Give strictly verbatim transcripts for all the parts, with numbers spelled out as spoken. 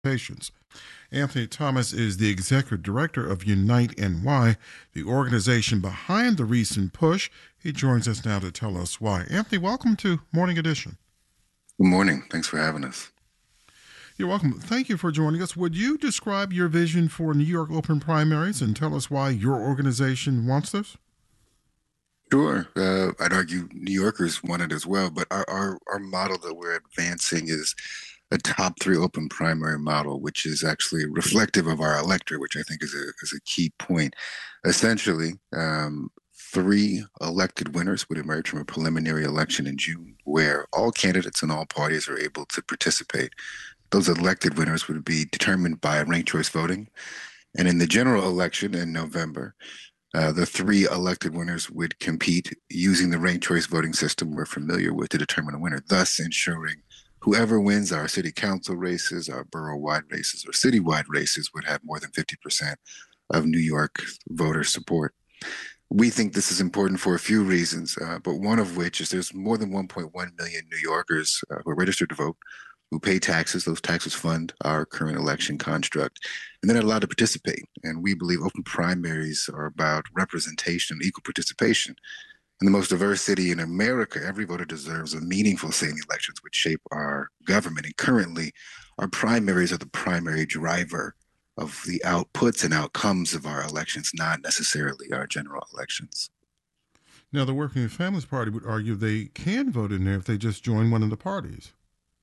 Patients. Anthony Thomas is the executive director of Unite N Y, the organization behind the recent push. He joins us now to tell us why. Anthony, welcome to Morning Edition. Good morning. Thanks for having us. You're welcome. Thank you for joining us. Would you describe your vision for New York open primaries and tell us why your organization wants this? Sure. Uh, I'd argue New Yorkers want it as well, but our, our, our model that we're advancing is a top three open primary model, which is actually reflective of our electorate, which I think is a, is a key point. Essentially, um, three elected winners would emerge from a preliminary election in June, where all candidates and all parties are able to participate. Those elected winners would be determined by ranked choice voting. And in the general election in November, Uh, the three elected winners would compete using the ranked choice voting system we're familiar with to determine a winner, thus ensuring whoever wins our city council races, our borough-wide races, or city-wide races would have more than fifty percent of New York voter support. We think this is important for a few reasons, uh, but one of which is there's more than one point one million New Yorkers uh, who are registered to vote, who pay taxes. Those taxes fund our current election construct, and then allowed to participate. And we believe open primaries are about representation, equal participation. In the most diverse city in America, every voter deserves a meaningful say in the elections which shape our government. And currently, our primaries are the primary driver of the outputs and outcomes of our elections, not necessarily our general elections. Now, the Working Families Party would argue they can vote in there if they just join one of the parties.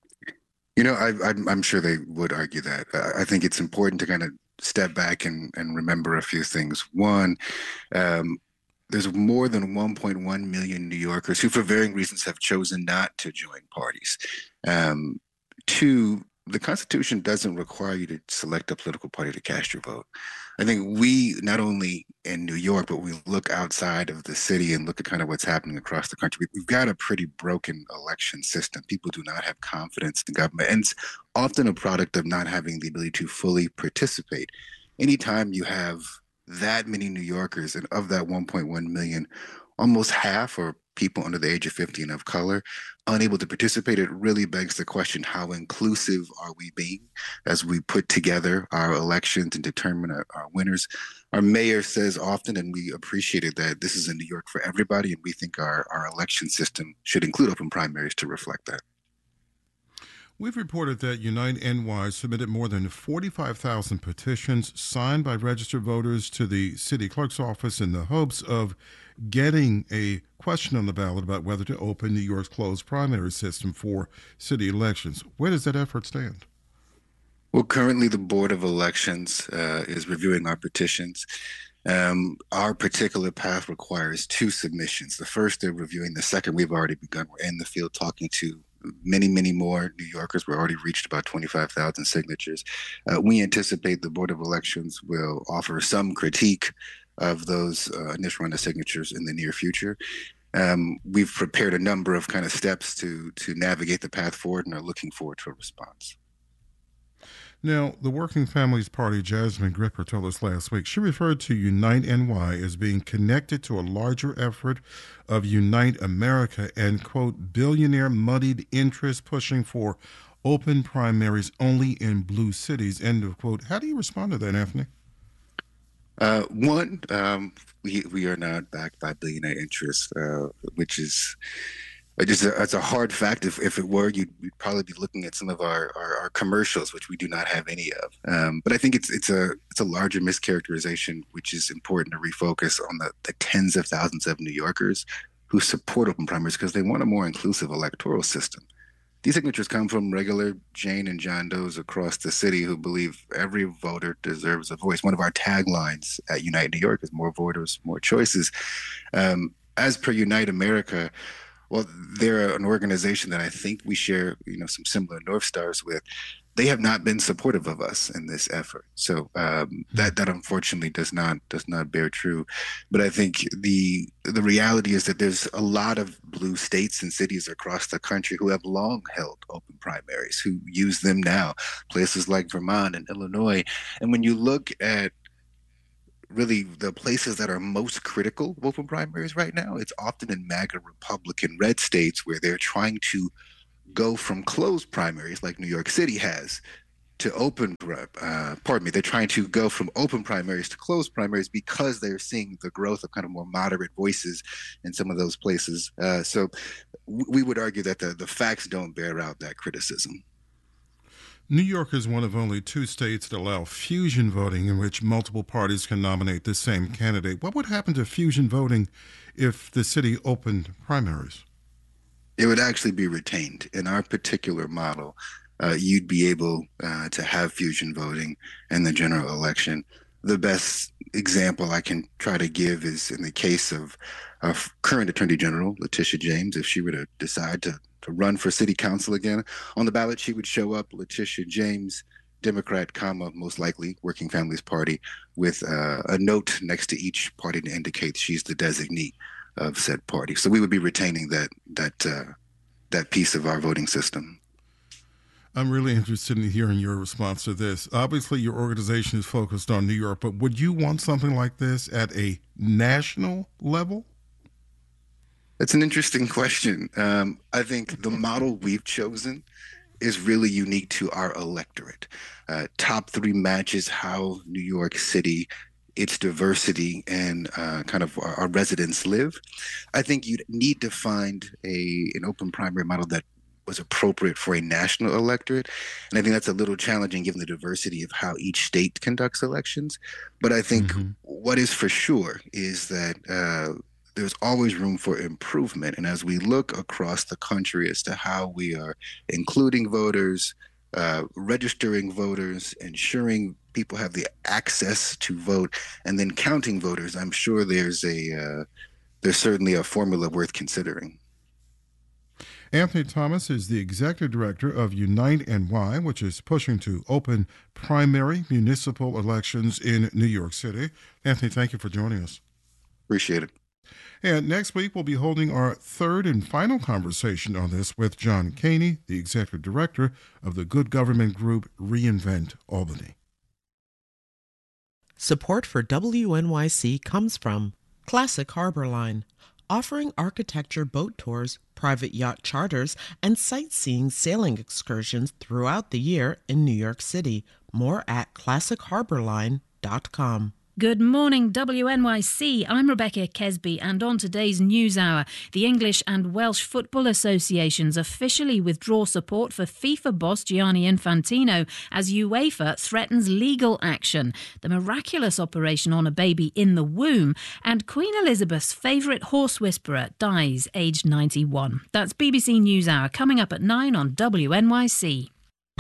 You know, I, I'm, I'm sure they would argue that. I think it's important to kind of step back and, and remember a few things. One, um, there's more than one point one million New Yorkers who, for varying reasons, have chosen not to join parties. Um, two, the Constitution doesn't require you to select a political party to cast your vote. I think we, not only in New York, but we look outside of the city and look at kind of what's happening across the country. We've got a pretty broken election system. People do not have confidence in government, and it's often a product of not having the ability to fully participate. Anytime you have that many New Yorkers, and of that one point one million, almost half are people under the age of fifty and of color, unable to participate, it really begs the question, how inclusive are we being as we put together our elections and determine our, our winners? Our mayor says often, and we appreciated that this is in New York for everybody, and we think our, our election system should include open primaries to reflect that. We've reported that Unite N Y submitted more than forty-five thousand petitions signed by registered voters to the city clerk's office in the hopes of getting a question on the ballot about whether to open New York's closed primary system for city elections. Where does that effort stand? Well, currently the Board of Elections uh, is reviewing our petitions. Um, our particular path requires two submissions. The first, they're reviewing. The second, we've already begun. We're in the field talking to many, many more New Yorkers. We're already reached about twenty-five thousand signatures. Uh, we anticipate the Board of Elections will offer some critique of those uh, initial round of signatures in the near future. Um, we've prepared a number of kind of steps to to navigate the path forward and are looking forward to a response. Now, the Working Families Party, Jasmine Gripper, told us last week she referred to Unite N Y as being connected to a larger effort of Unite America and, quote, billionaire muddied interests pushing for open primaries only in blue cities, end of quote. How do you respond to that, Anthony? Uh, one, um, we we are not backed by billionaire interests, uh, which is just a, it's a hard fact. If, if it were, you'd, you'd probably be looking at some of our, our, our commercials, which we do not have any of. Um, but I think it's it's a it's a larger mischaracterization, which is important to refocus on the, the tens of thousands of New Yorkers who support open primaries because they want a more inclusive electoral system. These signatures come from regular Jane and John Does across the city who believe every voter deserves a voice. One of our taglines at Unite New York is more voters, more choices. Um, as per Unite America, well, they're an organization that I think we share, you know, some similar North Stars with. They have not been supportive of us in this effort, so um, that that unfortunately does not does not bear true. But I think the the reality is that there's a lot of blue states and cities across the country who have long held open primaries, who use them now. Places like Vermont and Illinois, and when you look at really the places that are most critical of open primaries right now, it's often in MAGA Republican red states where they're trying to go from closed primaries like New York City has to open, uh, pardon me, they're trying to go from open primaries to closed primaries because they're seeing the growth of kind of more moderate voices in some of those places. Uh, so we would argue that the, the facts don't bear out that criticism. New York is one of only two states that allow fusion voting in which multiple parties can nominate the same candidate. What would happen to fusion voting if the city opened primaries? It would actually be retained. In our particular model, uh, you'd be able uh, to have fusion voting in the general election. The best example I can try to give is in the case of our current Attorney General, Letitia James. If she were to decide to, to run for city council again, on the ballot, she would show up Letitia James, Democrat, comma, most likely Working Families Party, with uh, a note next to each party to indicate she's the designee of said party. So we would be retaining that that uh, that piece of our voting system. I'm really interested in hearing your response to this. Obviously, your organization is focused on New York, but would you want something like this at a national level? That's an interesting question. Um, I think the model we've chosen is really unique to our electorate. Uh, top three matches how New York City, its diversity, and uh, kind of our, our residents live. I think you'd need to find a an open primary model that was appropriate for a national electorate. And I think that's a little challenging given the diversity of how each state conducts elections. But I think mm-hmm. what is for sure is that uh, there's always room for improvement. And as we look across the country as to how we are including voters, uh, registering voters, ensuring people have the access to vote, and then counting voters, I'm sure there's a uh, there's certainly a formula worth considering. Anthony Thomas is the executive director of Unite N Y, which is pushing to open primary municipal elections in New York City. Anthony, thank you for joining us. Appreciate it. And next week, we'll be holding our third and final conversation on this with John Caney, the executive director of the good government group Reinvent Albany. Support for W N Y C comes from Classic Harbor Line, offering architecture boat tours, private yacht charters, and sightseeing sailing excursions throughout the year in New York City. More at classic harbor line dot com. Good morning, W N Y C. I'm Rebecca Kesby, and on today's News Hour, the English and Welsh Football Associations officially withdraw support for FIFA boss Gianni Infantino as UEFA threatens legal action, the miraculous operation on a baby in the womb, and Queen Elizabeth's favourite horse whisperer dies aged ninety-one. That's B B C News Hour coming up at nine on W N Y C.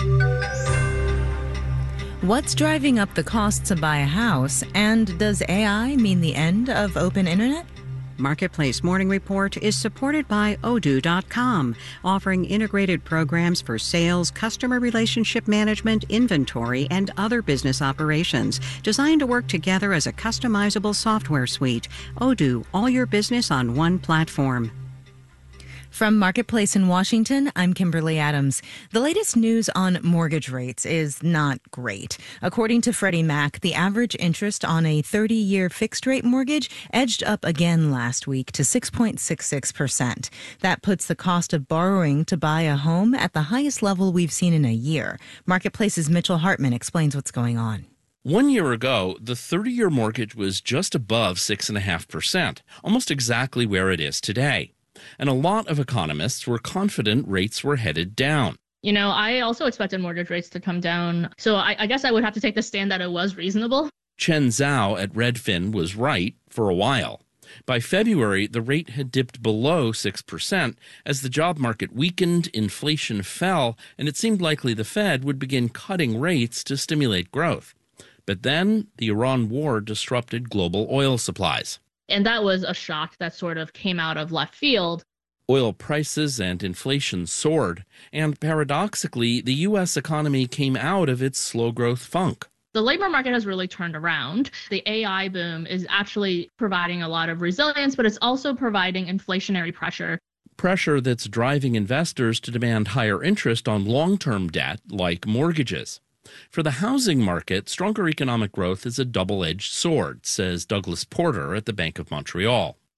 What's driving up the cost to buy a house, and does A I mean the end of open internet? Marketplace Morning Report is supported by Odoo dot com, offering integrated programs for sales, customer relationship management, inventory, and other business operations, designed to work together as a customizable software suite. Odoo, all your business on one platform. From Marketplace in Washington, I'm Kimberly Adams. The latest news on mortgage rates is not great. According to Freddie Mac, the average interest on a thirty-year fixed-rate mortgage edged up again last week to six point six six percent. That puts the cost of borrowing to buy a home at the highest level we've seen in a year. Marketplace's Mitchell Hartman explains what's going on. One year ago, the thirty-year mortgage was just above six point five percent, almost exactly where it is today. And a lot of economists were confident rates were headed down. You know, I also expected mortgage rates to come down, so I, I guess I would have to take the stand that it was reasonable. Chen Zhao at Redfin was right for a while. By February, the rate had dipped below six percent as the job market weakened, inflation fell, and it seemed likely the Fed would begin cutting rates to stimulate growth. But then the Iran war disrupted global oil supplies. And that was a shock that sort of came out of left field. Oil prices and inflation soared, and paradoxically, the U S economy came out of its slow growth funk. The labor market has really turned around. The A I boom is actually providing a lot of resilience, but it's also providing inflationary pressure. Pressure that's driving investors to demand higher interest on long-term debt like mortgages. For the housing market, stronger economic growth is a double-edged sword, says Douglas Porter at the Bank of Montreal.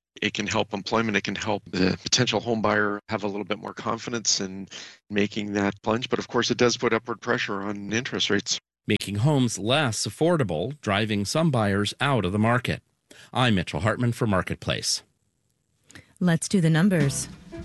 It can help employment. It can help the potential home buyer have a little bit more confidence in making that plunge. But of course, it does put upward pressure on interest rates, making homes less affordable, driving some buyers out of the market. I'm Mitchell Hartman for Marketplace. Let's do the numbers.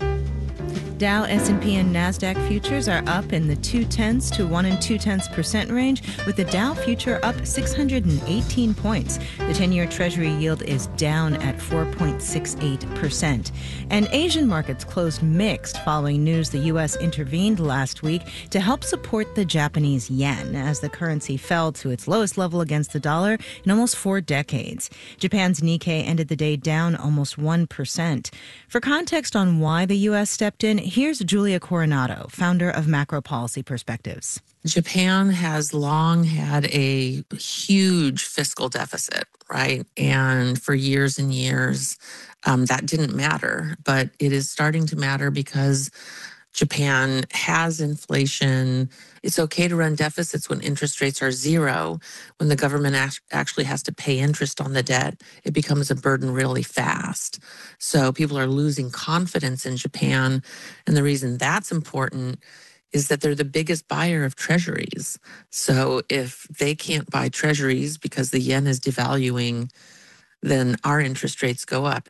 Dow, S and P, and NASDAQ futures are up in the two tenths to one and two tenths percent range, with the Dow future up six hundred eighteen points. The ten-year Treasury yield is down at four point six eight percent. And Asian markets closed mixed following news the U S intervened last week to help support the Japanese yen as the currency fell to its lowest level against the dollar in almost four decades. Japan's Nikkei ended the day down almost one percent. For context on why the U S stepped in, here's Julia Coronado, founder of Macro Policy Perspectives. Japan has long had a huge fiscal deficit, right? And for years and years, um, that didn't matter. But it is starting to matter because Japan has inflation. It's okay to run deficits when interest rates are zero. When the government act- actually has to pay interest on the debt, it becomes a burden really fast. So people are losing confidence in Japan. And the reason that's important is that they're the biggest buyer of treasuries. So if they can't buy treasuries because the yen is devaluing, then our interest rates go up.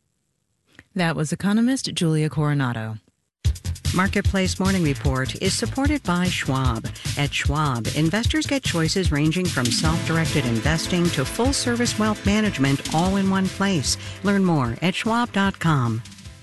That was economist Julia Coronado. Marketplace Morning Report is supported by Schwab. At Schwab, investors get choices ranging from self-directed investing to full-service wealth management all in one place. Learn more at schwab dot com.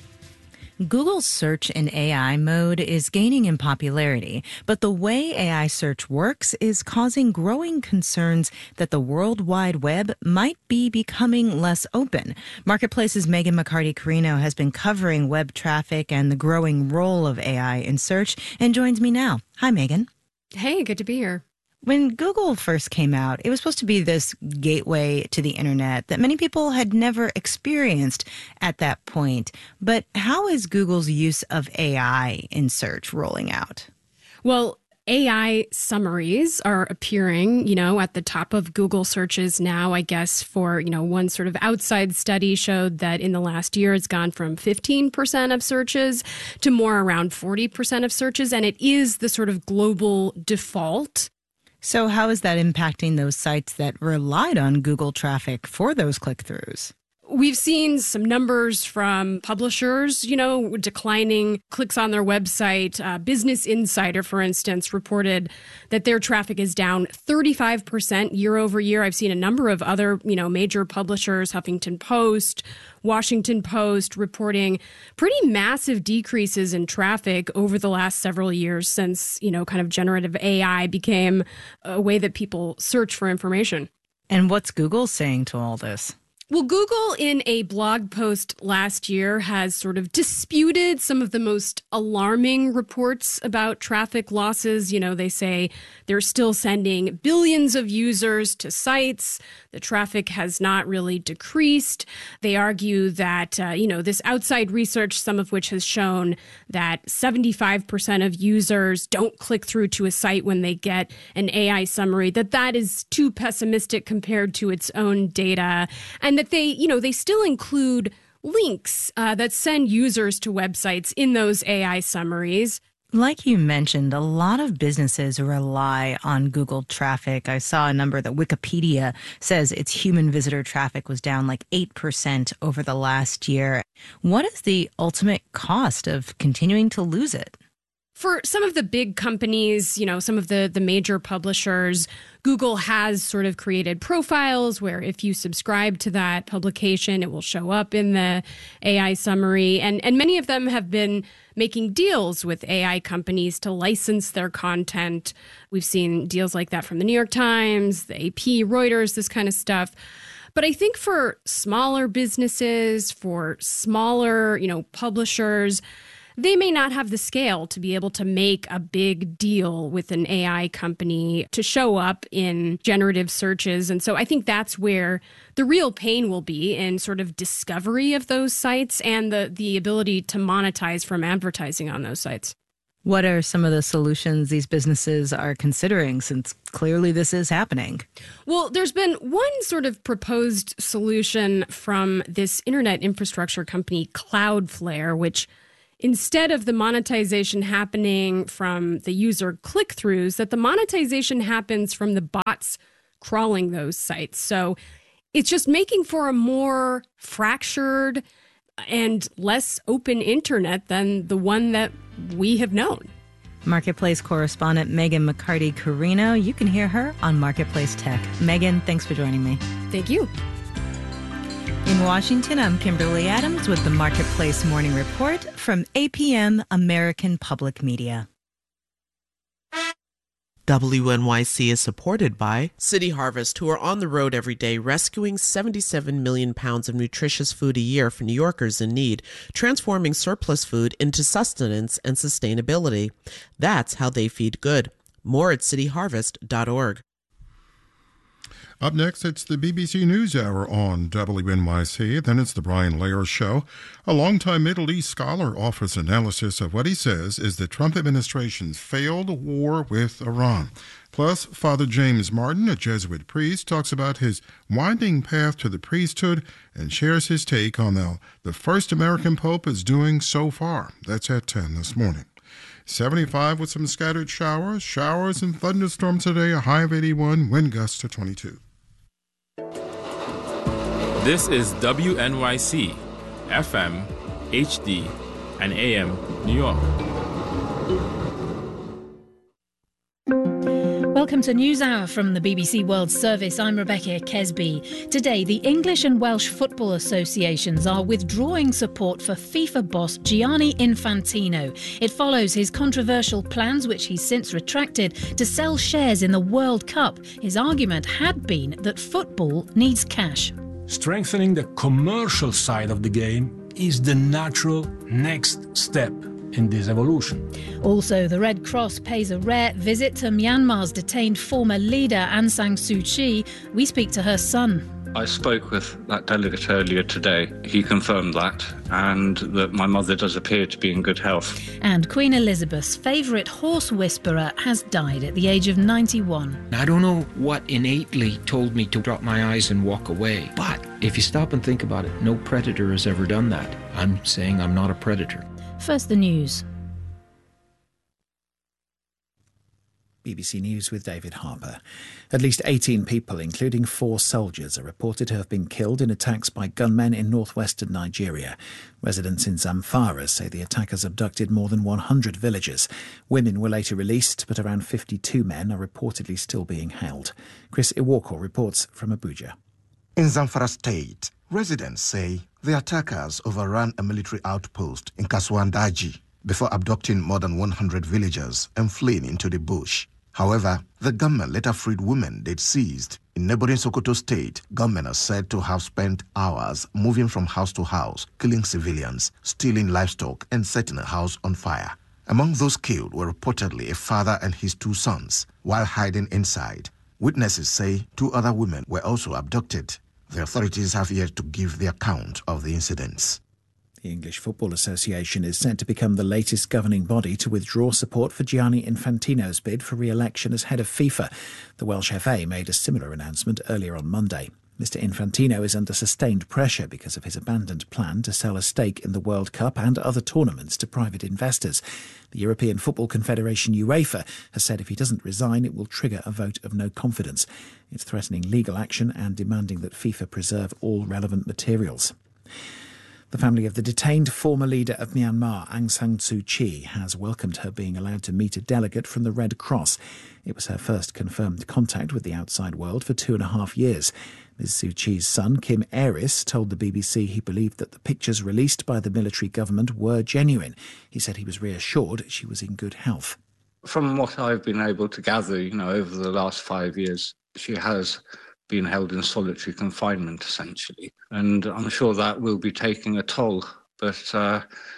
Google's search in A I mode is gaining in popularity, but the way A I search works is causing growing concerns that the World Wide Web might be becoming less open. Marketplace's Megan McCarty-Carino has been covering web traffic and the growing role of A I in search and joins me now. Hi, Megan. Hey, good to be here. When Google first came out, it was supposed to be this gateway to the internet that many people had never experienced at that point. But how is Google's use of A I in search rolling out? Well, A I summaries are appearing, you know, at the top of Google searches now, I guess, for, you know, one sort of outside study showed that in the last year it's gone from fifteen percent of searches to more around forty percent of searches. And it is the sort of global default. So how is that impacting those sites that relied on Google traffic for those click-throughs? We've seen some numbers from publishers, you know, declining clicks on their website. Uh, Business Insider, for instance, reported that their traffic is down thirty-five percent year over year. I've seen a number of other, you know, major publishers, Huffington Post, Washington Post, reporting pretty massive decreases in traffic over the last several years since, you know, kind of generative A I became a way that people search for information. And what's Google saying to all this? Well, Google, in a blog post last year, has sort of disputed some of the most alarming reports about traffic losses. You know, they say they're still sending billions of users to sites. The traffic has not really decreased. They argue that, uh, you know, this outside research, some of which has shown that seventy-five percent of users don't click through to a site when they get an A I summary, that that is too pessimistic compared to its own data. And that they, you know, they still include links uh, that send users to websites in those A I summaries. Like you mentioned, a lot of businesses rely on Google traffic. I saw a number that Wikipedia says its human visitor traffic was down like eight percent over the last year. What is the ultimate cost of continuing to lose it? For some of the big companies, you know, some of the, the major publishers, Google has sort of created profiles where if you subscribe to that publication, it will show up in the A I summary. And, and many of them have been making deals with A I companies to license their content. We've seen deals like that from the New York Times, the A P, Reuters, this kind of stuff. But I think for smaller businesses, for smaller, you know, publishers, they may not have the scale to be able to make a big deal with an A I company to show up in generative searches. And so I think that's where the real pain will be in sort of discovery of those sites and the, the ability to monetize from advertising on those sites. What are some of the solutions these businesses are considering, since clearly this is happening? Well, there's been one sort of proposed solution from this internet infrastructure company, Cloudflare, which instead of the monetization happening from the user click-throughs, that the monetization happens from the bots crawling those sites. So it's just making for a more fractured and less open internet than the one that we have known. Marketplace correspondent Megan McCarty-Carino. You can hear her on Marketplace Tech. Megan, thanks for joining me. Thank you. In Washington, I'm Kimberly Adams with the Marketplace Morning Report from A P M American Public Media. W N Y C is supported by City Harvest, who are on the road every day rescuing seventy-seven million pounds of nutritious food a year for New Yorkers in need, transforming surplus food into sustenance and sustainability. That's how they feed good. More at city harvest dot org. Up next, it's the B B C NewsHour on W N Y C. Then it's the Brian Lehrer Show. A longtime Middle East scholar offers analysis of what he says is the Trump administration's failed war with Iran. Plus, Father James Martin, a Jesuit priest, talks about his winding path to the priesthood and shares his take on how the first American pope is doing so far. That's at ten this morning. seventy-five with some scattered showers, showers and thunderstorms today, a high of eighty-one, wind gusts to twenty-two. This is W N Y C, F M, H D, and A M, New York. Welcome to NewsHour from the B B C World Service. I'm Rebecca Kesby. Today, the English and Welsh Football Associations are withdrawing support for FIFA boss Gianni Infantino. It follows his controversial plans, which he's since retracted, to sell shares in the World Cup. His argument had been that football needs cash. Strengthening the commercial side of the game is the natural next step in this evolution. Also, the Red Cross pays a rare visit to Myanmar's detained former leader Aung San Suu Kyi. We speak to her son. I spoke with that delegate earlier today. He confirmed that, and that my mother does appear to be in good health. And Queen Elizabeth's favourite horse whisperer has died at the age of ninety-one. I don't know what innately told me to drop my eyes and walk away, but if you stop and think about it, no predator has ever done that. I'm saying I'm not a predator. First, the news. B B C News with David Harper. At least eighteen people, including four soldiers, are reported to have been killed in attacks by gunmen in northwestern Nigeria. Residents in Zamfara say the attackers abducted more than one hundred villagers. Women were later released, but around fifty-two men are reportedly still being held. Chris Iwoko reports from Abuja. In Zamfara State, residents say the attackers overran a military outpost in Kasuandaji before abducting more than one hundred villagers and fleeing into the bush. However, the gunmen later freed women they'd seized. In neighboring Sokoto State, gunmen are said to have spent hours moving from house to house, killing civilians, stealing livestock, and setting a house on fire. Among those killed were reportedly a father and his two sons, while hiding inside. Witnesses say two other women were also abducted. The authorities have yet to give the account of the incidents. The English Football Association is set to become the latest governing body to withdraw support for Gianni Infantino's bid for re-election as head of FIFA. The Welsh F A made a similar announcement earlier on Monday. Mister Infantino is under sustained pressure because of his abandoned plan to sell a stake in the World Cup and other tournaments to private investors. The European Football Confederation UEFA has said if he doesn't resign, it will trigger a vote of no confidence. It's threatening legal action and demanding that FIFA preserve all relevant materials. The family of the detained former leader of Myanmar, Aung San Suu Kyi, has welcomed her being allowed to meet a delegate from the Red Cross. It was her first confirmed contact with the outside world for two and a half years. Miz Suu Kyi's son, Kim Aris, told the B B C he believed that the pictures released by the military government were genuine. He said he was reassured she was in good health. From what I've been able to gather, you know, over the last five years, she has been held in solitary confinement, essentially. And I'm sure that will be taking a toll. But uh,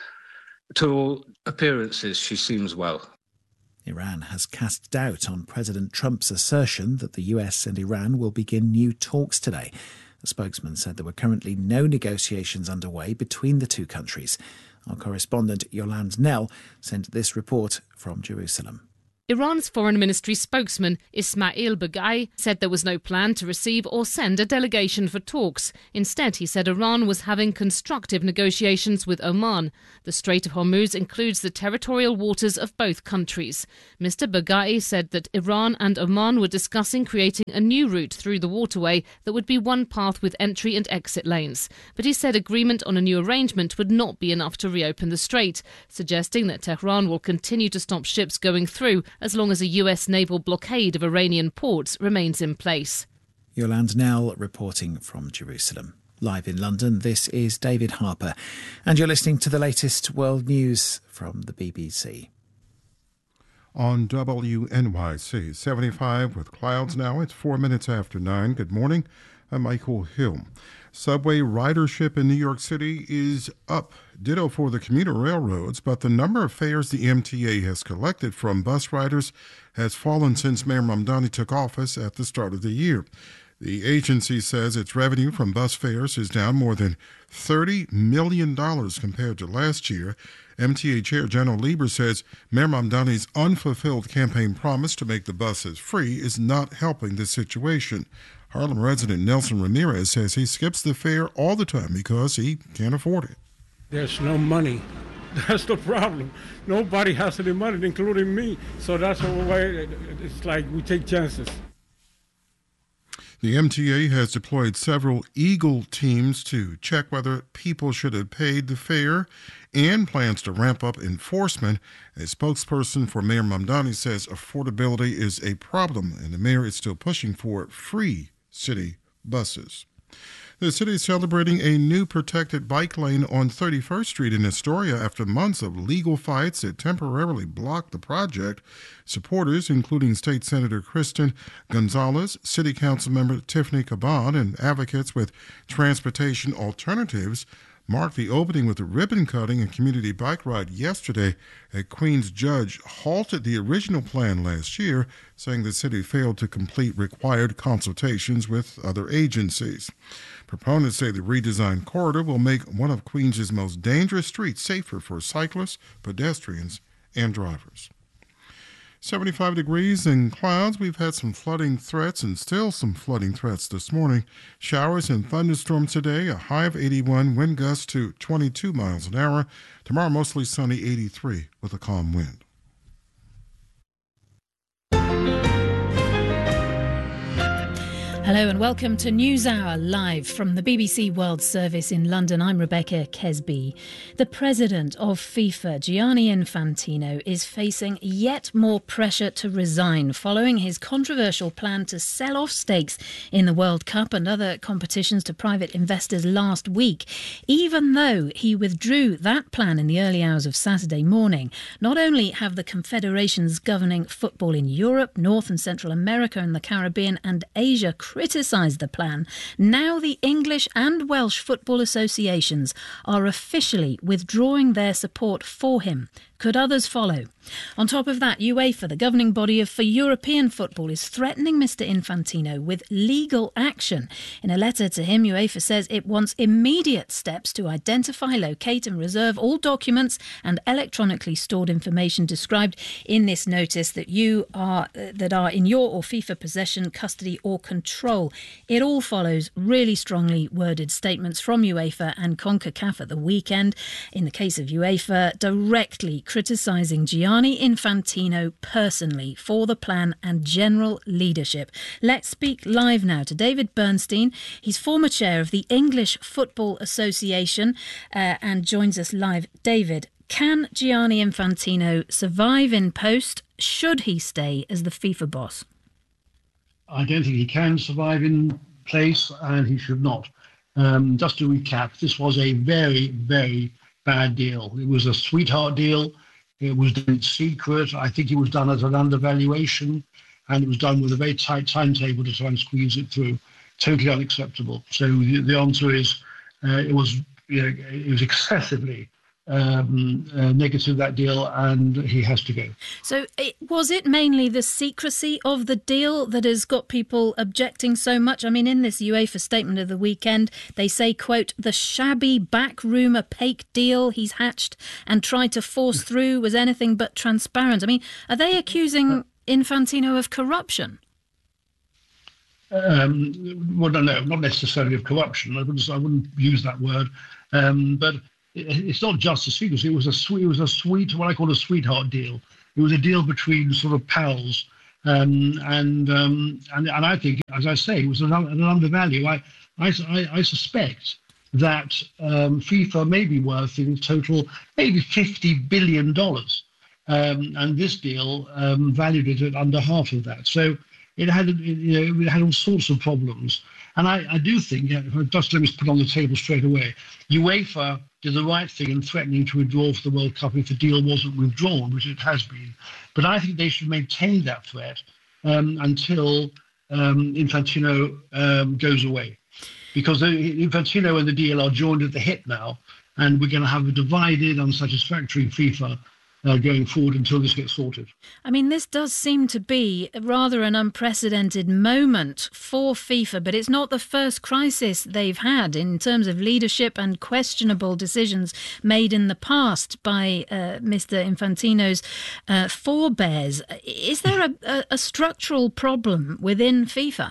to all appearances, she seems well. Iran has cast doubt on President Trump's assertion that the U S and Iran will begin new talks today. A spokesman said there were currently no negotiations underway between the two countries. Our correspondent Yolande Nell sent this report from Jerusalem. Iran's foreign ministry spokesman Ismail Baghai said there was no plan to receive or send a delegation for talks. Instead, he said Iran was having constructive negotiations with Oman. The Strait of Hormuz includes the territorial waters of both countries. Mister Baghai said that Iran and Oman were discussing creating a new route through the waterway that would be one path with entry and exit lanes. But he said agreement on a new arrangement would not be enough to reopen the strait, suggesting that Tehran will continue to stop ships going through as long as a U S naval blockade of Iranian ports remains in place. Yolande Nell reporting from Jerusalem. Live in London, this is David Harper, and you're listening to the latest world news from the B B C. On W N Y C, seventy-five with clouds now. It's four minutes after nine. Good morning. I'm Michael Hill. Subway ridership in New York City is up. Ditto for the commuter railroads, but the number of fares the M T A has collected from bus riders has fallen since Mayor Mamdani took office at the start of the year. The agency says its revenue from bus fares is down more than thirty million dollars compared to last year. M T A Chair General Lieber says Mayor Mamdani's unfulfilled campaign promise to make the buses free is not helping the situation. Harlem resident Nelson Ramirez says he skips the fare all the time because he can't afford it. There's no money. That's the problem. Nobody has any money, including me. So that's why it's like we take chances. The M T A has deployed several Eagle teams to check whether people should have paid the fare and plans to ramp up enforcement. A spokesperson for Mayor Mamdani says affordability is a problem, and the mayor is still pushing for free city buses. The city is celebrating a new protected bike lane on thirty-first Street in Astoria after months of legal fights that temporarily blocked the project. Supporters, including State Senator Kristen Gonzalez, City Council member Tiffany Caban, and advocates with transportation alternatives, marked the opening with a ribbon cutting and community bike ride yesterday. A Queens judge halted the original plan last year, saying the city failed to complete required consultations with other agencies. Proponents say the redesigned corridor will make one of Queens' most dangerous streets safer for cyclists, pedestrians, and drivers. seventy-five degrees and clouds. We've had some flooding threats and still some flooding threats this morning. Showers and thunderstorms today, a high of eighty-one, wind gusts to twenty-two miles an hour. Tomorrow, mostly sunny, eighty-three, with a calm wind. Hello and welcome to NewsHour live from the B B C World Service in London. I'm Rebecca Kesby. The president of FIFA, Gianni Infantino, is facing yet more pressure to resign following his controversial plan to sell off stakes in the World Cup and other competitions to private investors last week. Even though he withdrew that plan in the early hours of Saturday morning, not only have the confederations governing football in Europe, North and Central America and the Caribbean and Asia criticised the plan, now the English and Welsh football associations are officially withdrawing their support for him. Could others follow? On top of that, UEFA, the governing body of for European football, is threatening Mister Infantino with legal action. In a letter to him, UEFA says it wants immediate steps to identify, locate and reserve all documents and electronically stored information described in this notice that you are uh, that are in your or FIFA possession, custody or control. It all follows really strongly worded statements from UEFA and CONCACAF at the weekend. In the case of UEFA, directly criticising Gianni Infantino personally for the plan and general leadership. Let's speak live now to David Bernstein. He's former chair of the English Football Association uh, and joins us live. David, can Gianni Infantino survive in post? Should he stay as the FIFA boss? I don't think he can survive in place, and he should not. Um, just to recap, this was a very, very bad deal. It was a sweetheart deal. It was done in secret. I think it was done as an undervaluation, and it was done with a very tight timetable to try and squeeze it through. Totally unacceptable. So the, the answer is uh, it was you know, it was excessively um, uh, negative, that deal, and he has to go. So it, was it mainly the secrecy of the deal that has got people objecting so much? I mean, in this UEFA statement of the weekend, they say, quote, the shabby backroom opaque deal he's hatched and tried to force through was anything but transparent. I mean, are they accusing Infantino of corruption? Um, well, no, no, not necessarily of corruption. I wouldn't, I wouldn't use that word. Um, but it's not just a secrecy. It was a sweet, it was a sweet, what I call a sweetheart deal. It was a deal between sort of pals, um, and um, and and I think, as I say, it was an, an undervalue. I, I I suspect that um, FIFA may be worth in total maybe fifty billion dollars, um, and this deal um, valued it at under half of that. So it had, you know, it had all sorts of problems. And I, I do think, just let me put on the table straight away, UEFA did the right thing in threatening to withdraw for the World Cup if the deal wasn't withdrawn, which it has been. But I think they should maintain that threat um, until um, Infantino um, goes away. Because Infantino and the deal are joined at the hip now, and we're going to have a divided, unsatisfactory FIFA Uh, going forward until this gets sorted. I mean, this does seem to be rather an unprecedented moment for FIFA, but it's not the first crisis they've had in terms of leadership and questionable decisions made in the past by uh, Mister Infantino's uh, forebears. Is there a, a, a structural problem within FIFA?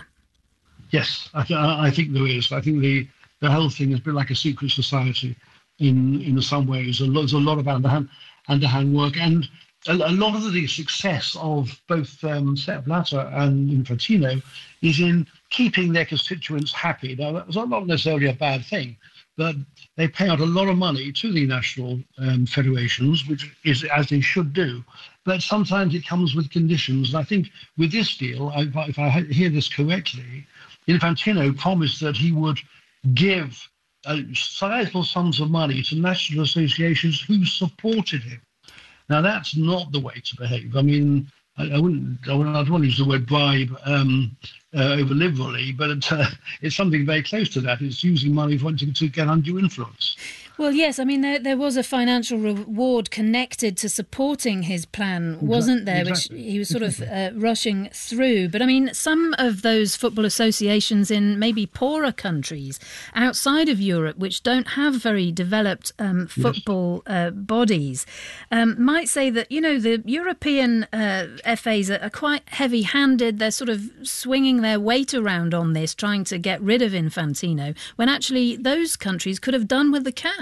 Yes, I, th- I think there is. I think the, the whole thing has been like a secret society in, in some ways. There's a lot of underhand underhand work, and a, a lot of the success of both um, Sepp Blatter and Infantino is in keeping their constituents happy. Now, that's not necessarily a bad thing, but they pay out a lot of money to the national um, federations, which is as they should do. But sometimes it comes with conditions. And I think with this deal, if I, if I hear this correctly, Infantino promised that he would give Uh, sizable sums of money to national associations who supported him. Now, that's not the way to behave. I mean, I, I wouldn't, I wouldn't, I don't want to use the word bribe um, uh, over liberally, but it, uh, it's something very close to that. It's using money for to, to get undue influence. Well, yes, I mean, there, there was a financial reward connected to supporting his plan, wasn't there, exactly. Which he was sort of uh, rushing through. But, I mean, some of those football associations in maybe poorer countries outside of Europe, which don't have very developed um, football yes. uh, bodies, um, might say that, you know, the European uh, F As are, are quite heavy-handed. They're sort of swinging their weight around on this, trying to get rid of Infantino, when actually those countries could have done with the cash.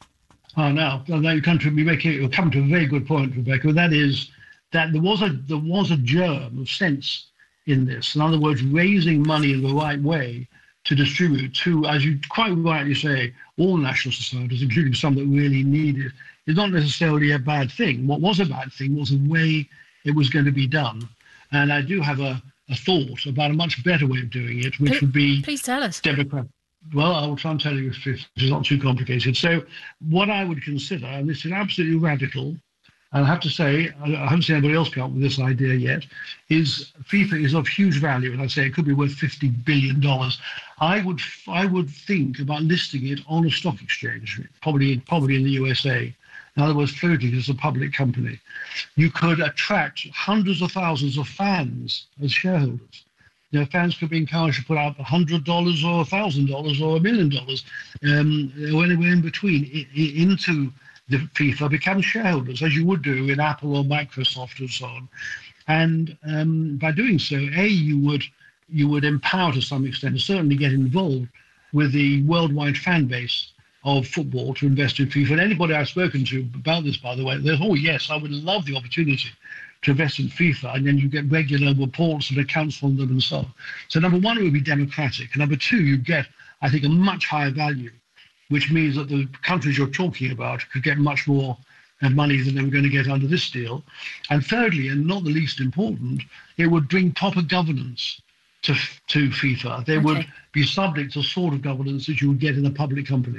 Oh, now, now you come to be making you come to a very good point, Rebecca. That is that there was a there was a germ of sense in this. In other words, raising money in the right way to distribute to, as you quite rightly say, all national societies, including some that really need it, is not necessarily a bad thing. What was a bad thing was the way it was going to be done. And I do have a, a thought about a much better way of doing it, which please, would be please tell us. Democrat. Well, I will try and tell you if it's not too complicated. So what I would consider, and this is absolutely radical, and I have to say, I haven't seen anybody else come up with this idea yet, is FIFA is of huge value, and I say it could be worth fifty billion dollars. I would I would think about listing it on a stock exchange, probably, probably in the U S A. In other words, floating as a public company. You could attract hundreds of thousands of fans as shareholders. You know, fans could be encouraged to put out one hundred dollars or one thousand dollars or a million dollars, um, or anywhere in between, I- I- into the FIFA, become shareholders, as you would do in Apple or Microsoft and so on. And um, by doing so, A, you would you would empower to some extent, certainly get involved with the worldwide fan base of football to invest in FIFA. And anybody I've spoken to about this, by the way, they're, oh, yes, I would love the opportunity to invest in FIFA, and then you get regular reports and accounts from them and so on. So number one, it would be democratic. And number two, you get, I think, a much higher value, which means that the countries you're talking about could get much more money than they were going to get under this deal. And thirdly, and not the least important, it would bring proper governance to to FIFA. They okay. would be subject to the sort of governance that you would get in a public company.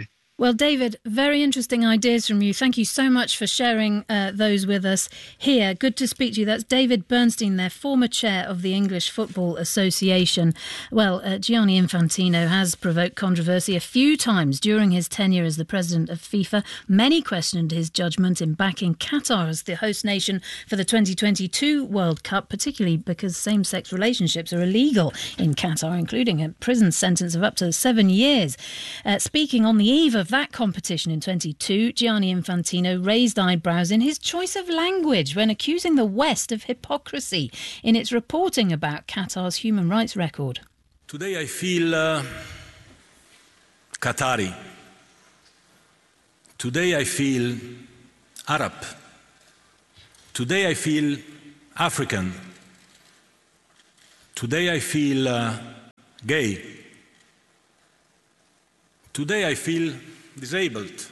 Well, David, very interesting ideas from you. Thank you so much for sharing uh, those with us here. Good to speak to you. That's David Bernstein, their former chair of the English Football Association. Well, uh, Gianni Infantino has provoked controversy a few times during his tenure as the president of FIFA. Many questioned his judgment in backing Qatar as the host nation for the twenty twenty-two World Cup, particularly because same-sex relationships are illegal in Qatar, including a prison sentence of up to seven years. Uh, speaking on the eve of that competition in twenty-two, Gianni Infantino raised eyebrows in his choice of language when accusing the West of hypocrisy in its reporting about Qatar's human rights record. Today I feel uh, Qatari. Today I feel Arab. Today I feel African. Today I feel uh, gay. Today I feel disabled.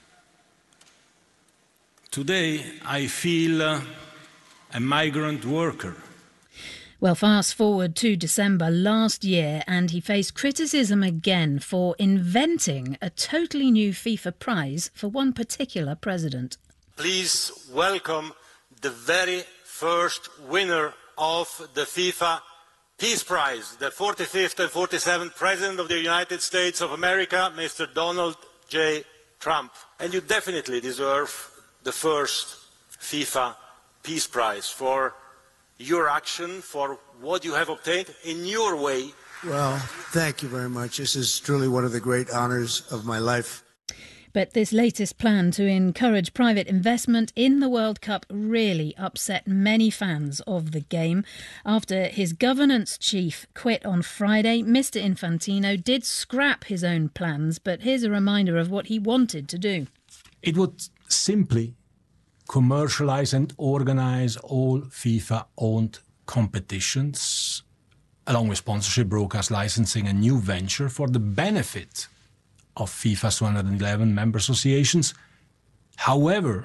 Today I feel uh, a migrant worker. Well, fast forward to December last year, and he faced criticism again for inventing a totally new FIFA prize for one particular president. Please welcome the very first winner of the FIFA Peace Prize, the forty-fifth and forty-seventh President of the United States of America, Mister Donald J. Trump. And you definitely deserve the first FIFA Peace Prize for your action, for what you have obtained in your way. Well, thank you very much. This is truly one of the great honors of my life. But this latest plan to encourage private investment in the World Cup really upset many fans of the game. After his governance chief quit on Friday, Mister Infantino did scrap his own plans, but here's a reminder of what he wanted to do. It would simply commercialize and organize all FIFA-owned competitions, along with sponsorship, broadcast licensing, a new venture for the benefit of FIFA's two hundred eleven member associations, however,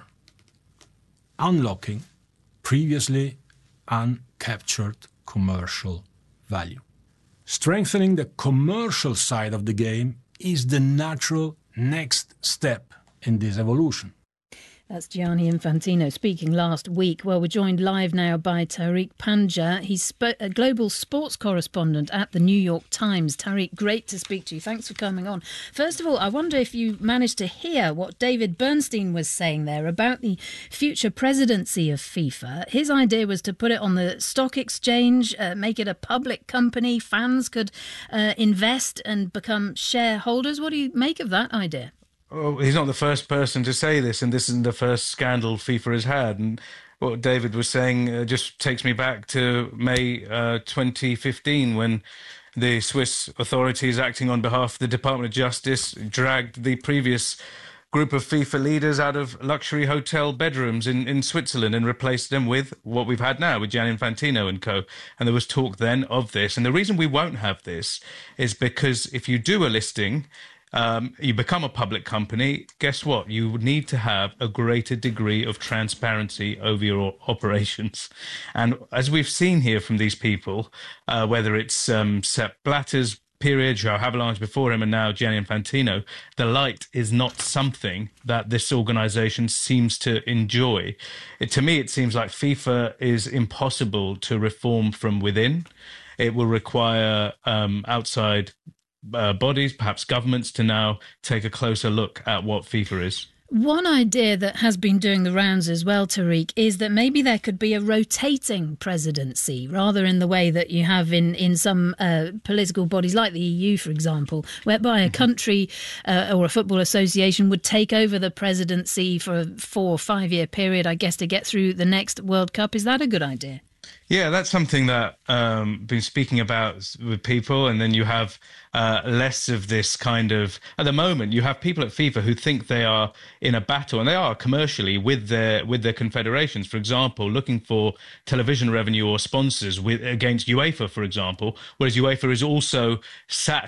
unlocking previously uncaptured commercial value. Strengthening the commercial side of the game is the natural next step in this evolution. That's Gianni Infantino speaking last week. Well, we're joined live now by Tariq Panja. He's sp- a global sports correspondent at the New York Times. Tariq, great to speak to you. Thanks for coming on. First of all, I wonder if you managed to hear what David Bernstein was saying there about the future presidency of FIFA. His idea was to put it on the stock exchange, uh, make it a public company. Fans could uh, invest and become shareholders. What do you make of that idea? Well, he's not the first person to say this, and this isn't the first scandal FIFA has had. And what David was saying uh, just takes me back to May uh, twenty fifteen, when the Swiss authorities, acting on behalf of the Department of Justice, dragged the previous group of FIFA leaders out of luxury hotel bedrooms in, in Switzerland and replaced them with what we've had now, with Gianni Infantino and co. And there was talk then of this. And the reason we won't have this is because if you do a listing, Um, you become a public company, guess what? You need to have a greater degree of transparency over your operations. And as we've seen here from these people, uh, whether it's um, Sepp Blatter's period, João Havelange before him, and now Gianni Infantino, the light is not something that this organisation seems to enjoy. It, to me, it seems like FIFA is impossible to reform from within. It will require um, outside Uh, bodies, perhaps governments, to now take a closer look at what FIFA is. One idea that has been doing the rounds as well, Tariq, is that maybe there could be a rotating presidency, rather in the way that you have in, in some uh, political bodies like the E U, for example, whereby a country uh, or a football association would take over the presidency for a four or five-year period, I guess, to get through the next World Cup. Is that a good idea? Yeah, that's something that um, I've been speaking about with people, and then you have uh, less of this kind of, at the moment, you have people at FIFA who think they are in a battle, and they are commercially with their with their confederations, for example, looking for television revenue or sponsors with against UEFA, for example, whereas UEFA is also sat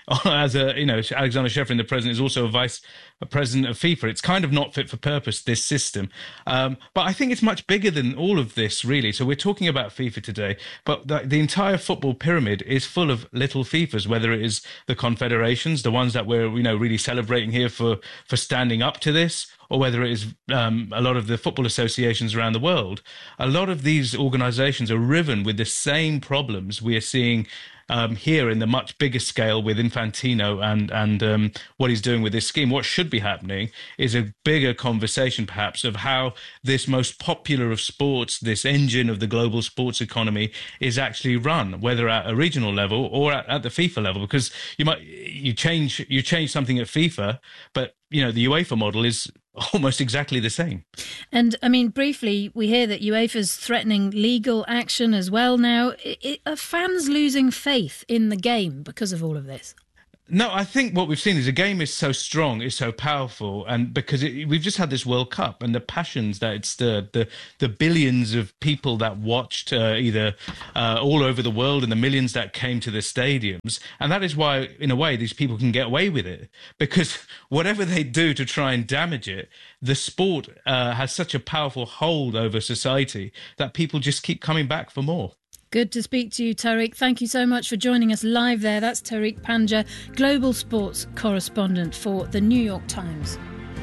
as a, you know, Alexander Shevrin, the president, is also a vice president of FIFA. It's kind of not fit for purpose, this system. Um, but I think it's much bigger than all of this, really. So we're talking about FIFA today, but the, the entire football pyramid is full of little FIFAs, whether it is the confederations, the ones that we're, you know, really celebrating here for, for standing up to this, or whether it is um, a lot of the football associations around the world. A lot of these organizations are riven with the same problems we are seeing Um, here in the much bigger scale with Infantino and and um, what he's doing with this scheme. What should be happening is a bigger conversation, perhaps, of how this most popular of sports, this engine of the global sports economy, is actually run, whether at a regional level or at, at the FIFA level. Because you might you change you change something at FIFA, but you know the UEFA model is almost exactly the same. And, I mean, briefly, we hear that UEFA's threatening legal action as well now. I, I, are fans losing faith in the game because of all of this? No, I think what we've seen is the game is so strong, is so powerful, and because it, we've just had this World Cup and the passions that it stirred, the the billions of people that watched uh, either uh, all over the world and the millions that came to the stadiums. And that is why, in a way, these people can get away with it, because whatever they do to try and damage it, the sport uh, has such a powerful hold over society that people just keep coming back for more. Good to speak to you, Tariq. Thank you so much for joining us live there. That's Tariq Panja, global sports correspondent for The New York Times.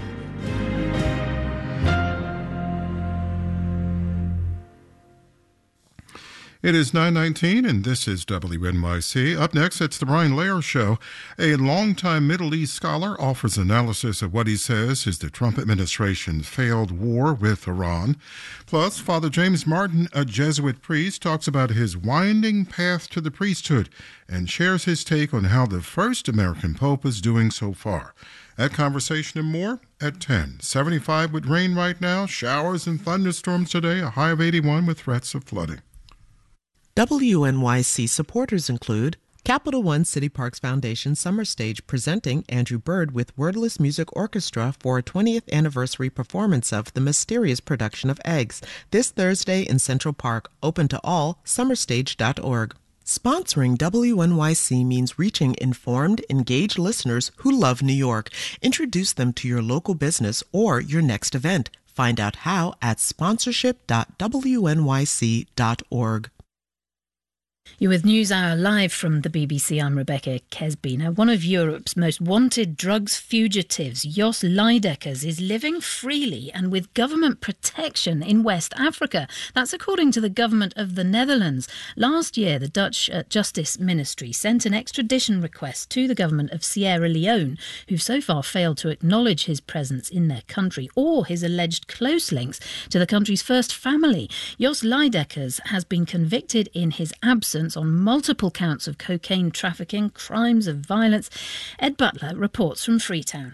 It is nine nineteen, and this is W N Y C. Up next, it's the Brian Lehrer Show. A longtime Middle East scholar offers analysis of what he says is the Trump administration's failed war with Iran. Plus, Father James Martin, a Jesuit priest, talks about his winding path to the priesthood and shares his take on how the first American pope is doing so far. That conversation and more at ten. seventy-five with rain right now, showers and thunderstorms today, a high of eighty-one with threats of flooding. W N Y C supporters include Capital One City Parks Foundation Summer Stage presenting Andrew Bird with Wordless Music Orchestra for a twentieth anniversary performance of The Mysterious Production of Eggs this Thursday in Central Park, open to all, summer stage dot org. Sponsoring W N Y C means reaching informed, engaged listeners who love New York. Introduce them to your local business or your next event. Find out how at sponsorship dot w n y c dot org. You're with NewsHour live from the B B C. I'm Rebecca Kesby. Now, one of Europe's most wanted drugs fugitives, Jos Lydekkers, is living freely and with government protection in West Africa. That's according to the government of the Netherlands. Last year, the Dutch uh, Justice Ministry sent an extradition request to the government of Sierra Leone, who've so far failed to acknowledge his presence in their country or his alleged close links to the country's first family. Jos Lydekkers has been convicted in his absence on multiple counts of cocaine trafficking, crimes of violence. Ed Butler reports from Freetown.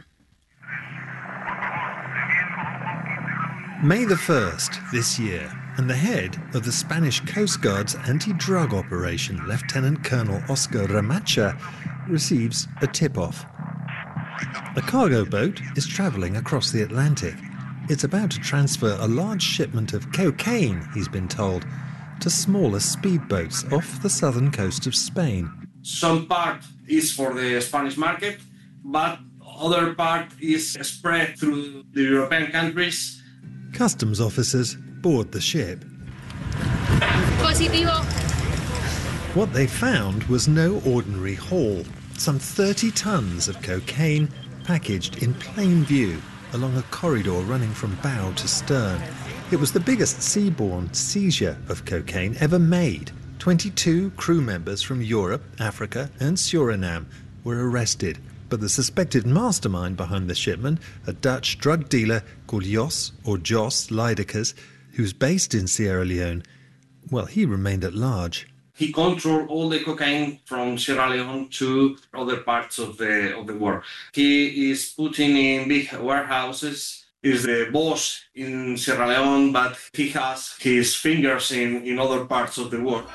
May the first this year, and the head of the Spanish Coast Guard's anti-drug operation, Lieutenant Colonel Oscar Ramacha, receives a tip-off. A cargo boat is travelling across the Atlantic. It's about to transfer a large shipment of cocaine, he's been told, to smaller speedboats off the southern coast of Spain. Some part is for the Spanish market, but other part is spread through the European countries. Customs officers board the ship. Positivo. What they found was no ordinary haul. Some thirty tons of cocaine packaged in plain view along a corridor running from bow to stern. It was the biggest seaborne seizure of cocaine ever made. twenty-two crew members from Europe, Africa and Suriname were arrested. But the suspected mastermind behind the shipment, a Dutch drug dealer called Jos, or Jos Lydekkers, who's based in Sierra Leone, well, he remained at large. He controlled all the cocaine from Sierra Leone to other parts of the of the world. He is putting in big warehouses. Is the boss in Sierra Leone, but he has his fingers in, in other parts of the world.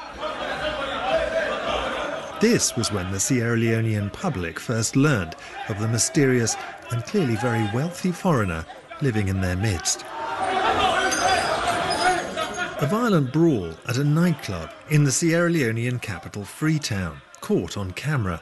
This was when the Sierra Leonean public first learned of the mysterious and clearly very wealthy foreigner living in their midst. A violent brawl at a nightclub in the Sierra Leonean capital Freetown, caught on camera.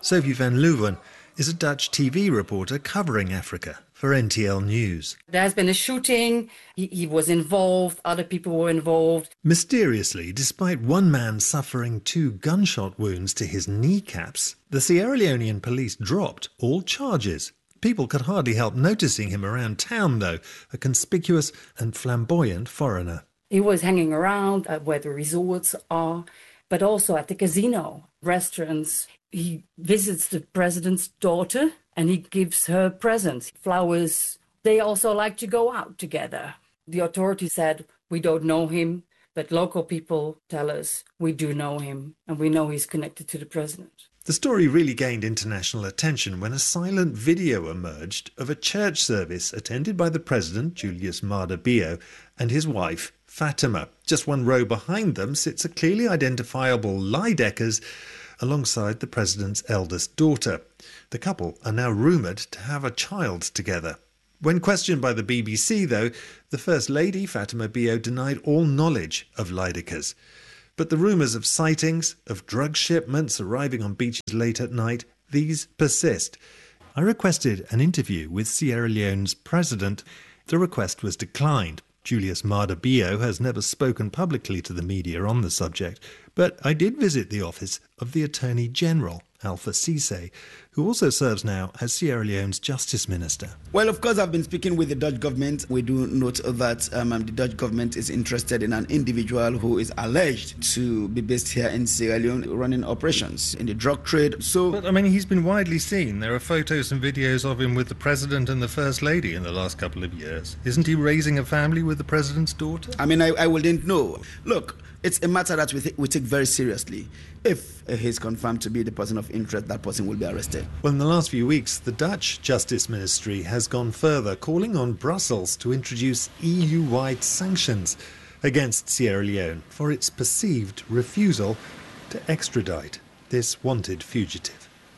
Sophie van Leeuwen is a Dutch T V reporter covering Africa for N T L News. There's been a shooting, he, he was involved, other people were involved. Mysteriously, despite one man suffering two gunshot wounds to his kneecaps, the Sierra Leonean police dropped all charges. People could hardly help noticing him around town, though, a conspicuous and flamboyant foreigner. He was hanging around at where the resorts are, but also at the casino, restaurants. He visits the president's daughter and he gives her presents, flowers. They also like to go out together. The authorities said, we don't know him, but local people tell us we do know him and we know he's connected to the president. The story really gained international attention when a silent video emerged of a church service attended by the president, Julius Maada Bio, and his wife, Fatima. Just one row behind them sits a clearly identifiable Lydekkers alongside the president's eldest daughter. The couple are now rumoured to have a child together. When questioned by the B B C, though, the First Lady, Fatima Bio, denied all knowledge of Lydekkers. But the rumours of sightings, of drug shipments arriving on beaches late at night, these persist. I requested an interview with Sierra Leone's president. The request was declined. Julius Maada Bio has never spoken publicly to the media on the subject, but I did visit the office of the Attorney General, Alpha Ceesay, who also serves now as Sierra Leone's Justice Minister. Well, of course, I've been speaking with the Dutch government. We do note that um, the Dutch government is interested in an individual who is alleged to be based here in Sierra Leone running operations in the drug trade. So, But, I mean, he's been widely seen. There are photos and videos of him with the President and the First Lady in the last couple of years. Isn't he raising a family with the President's daughter? I mean, I, I wouldn't know. Look, it's a matter that we, th- we take very seriously. If uh, he's confirmed to be the person of interest, that person will be arrested. Well, in the last few weeks, the Dutch Justice Ministry has gone further, calling on Brussels to introduce E U-wide sanctions against Sierra Leone for its perceived refusal to extradite this wanted fugitive.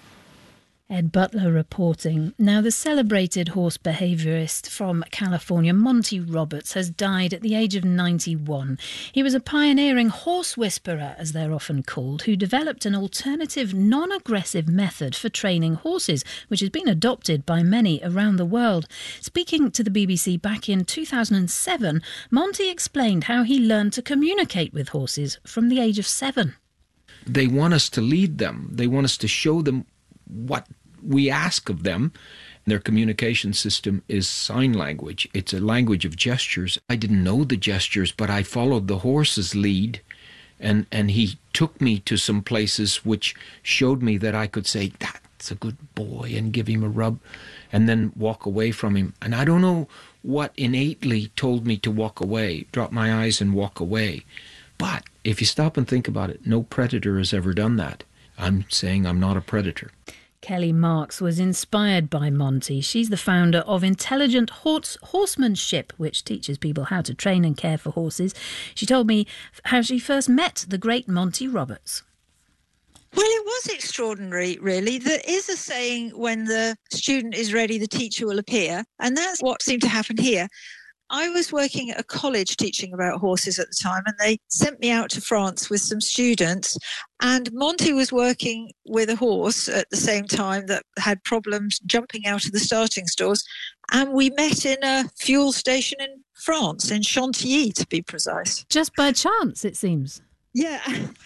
Ed Butler reporting. Now, the celebrated horse behaviourist from California, Monty Roberts, has died at the age of ninety-one. He was a pioneering horse whisperer, as they're often called, who developed an alternative, non-aggressive method for training horses, which has been adopted by many around the world. Speaking to the B B C back in two thousand seven, Monty explained how he learned to communicate with horses from the age of seven. They want us to lead them. They want us to show them what we ask of them. Their communication system is sign language. It's a language of gestures. I didn't know the gestures, but I followed the horse's lead, and, and he took me to some places which showed me that I could say, that's a good boy, and give him a rub, and then walk away from him. And I don't know what innately told me to walk away, drop my eyes and walk away. But if you stop and think about it, no predator has ever done that. I'm saying I'm not a predator. Kelly Marks was inspired by Monty. She's the founder of Intelligent Horse Horsemanship, which teaches people how to train and care for horses. She told me how she first met the great Monty Roberts. Well, it was extraordinary, really. There is a saying, when the student is ready, the teacher will appear. And that's what seemed to happen here. I was working at a college teaching about horses at the time, and they sent me out to France with some students. And Monty was working with a horse at the same time that had problems jumping out of the starting stalls. And we met in a fuel station in France, in Chantilly, to be precise. Just by chance, it seems. Yeah,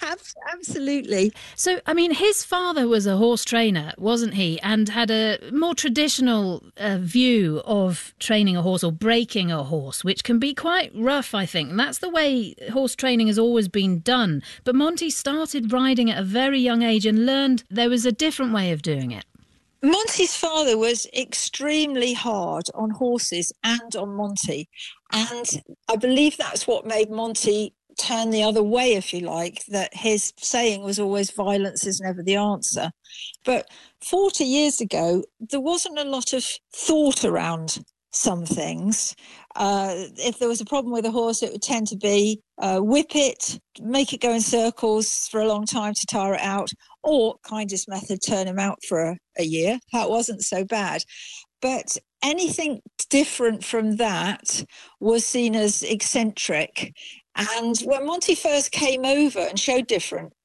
absolutely. So, I mean, his father was a horse trainer, wasn't he? And had a more traditional uh, view of training a horse or breaking a horse, which can be quite rough, I think. And that's the way horse training has always been done. But Monty started riding at a very young age and learned there was a different way of doing it. Monty's father was extremely hard on horses and on Monty. And I believe that's what made Monty turn the other way, if you like, that his saying was always violence is never the answer. But forty years ago, there wasn't a lot of thought around some things. Uh, if there was a problem with a horse, it would tend to be uh, whip it, make it go in circles for a long time to tire it out, or kindest method, turn him out for a, a year. That wasn't so bad. But anything different from that was seen as eccentric. And when Monty first came over and showed different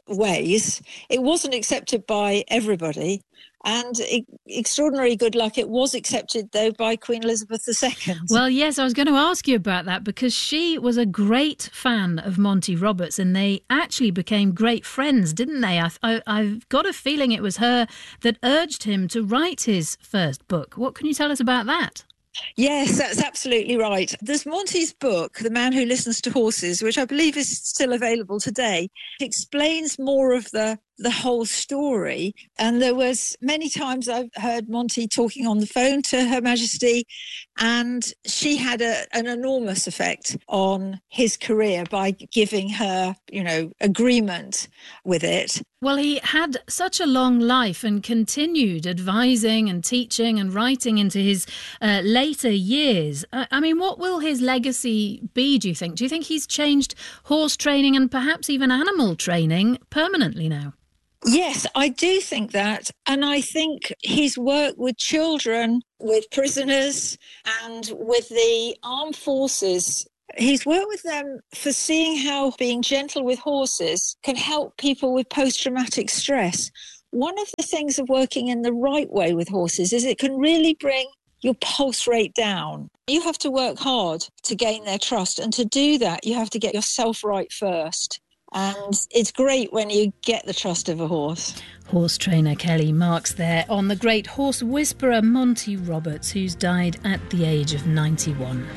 ways. It wasn't accepted by everybody. And e- extraordinary good luck, it was accepted, though, by Queen Elizabeth the Second. Well, yes, I was going to ask you about that because she was a great fan of Monty Roberts and they actually became great friends, didn't they? I, I, I've got a feeling it was her that urged him to write his first book. What can you tell us about that? Yes, that's absolutely right. There's Monty's book, The Man Who Listens to Horses, which I believe is still available today. It explains more of the the whole story. And there was many times I've heard Monty talking on the phone to Her Majesty, and she had a, an enormous effect on his career by giving her, you know, agreement with it. Well, he had such a long life and continued advising and teaching and writing into his uh, later years. Uh, I mean, what will his legacy be, do you think? Do you think he's changed horse training and perhaps even animal training permanently now? Yes, I do think that. And I think his work with children, with prisoners and with the armed forces, he's worked with them for seeing how being gentle with horses can help people with post-traumatic stress. One of the things of working in the right way with horses is it can really bring your pulse rate down. You have to work hard to gain their trust. And to do that, you have to get yourself right first. And it's great when you get the trust of a horse. Horse trainer Kelly Marks there on the great horse whisperer Monty Roberts, who's died at the age of ninety-one.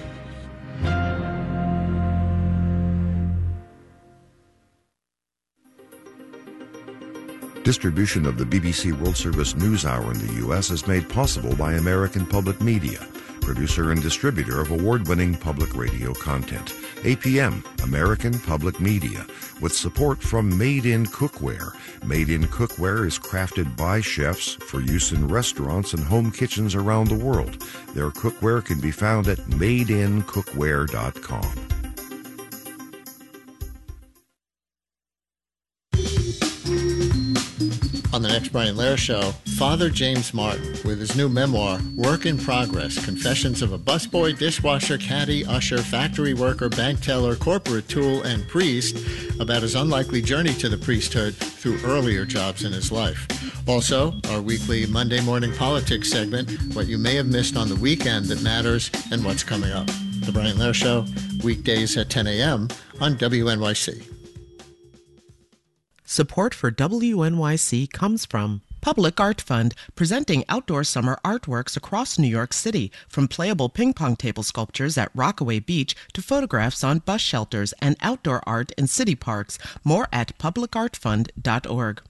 Distribution of the B B C World Service News Hour in the U S is made possible by American Public Media, producer and distributor of award-winning public radio content. A P M, American Public Media, with support from Made in Cookware. Made in Cookware is crafted by chefs for use in restaurants and home kitchens around the world. Their cookware can be found at made in cookware dot com. On the next Brian Lehrer Show, Father James Martin with his new memoir, Work in Progress, Confessions of a Busboy, Dishwasher, Caddy, Usher, Factory Worker, Bank Teller, Corporate Tool, and Priest, about his unlikely journey to the priesthood through earlier jobs in his life. Also, our weekly Monday Morning Politics segment, what you may have missed on the weekend that matters and what's coming up. The Brian Lehrer Show, weekdays at ten a.m. on W N Y C. Support for W N Y C comes from Public Art Fund, presenting outdoor summer artworks across New York City, from playable ping pong table sculptures at Rockaway Beach to photographs on bus shelters and outdoor art in city parks. More at public art fund dot org.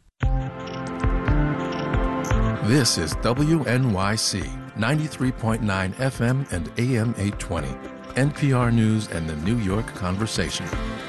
This is W N Y C, ninety-three point nine F M and A M eight twenty, N P R News and the New York Conversation.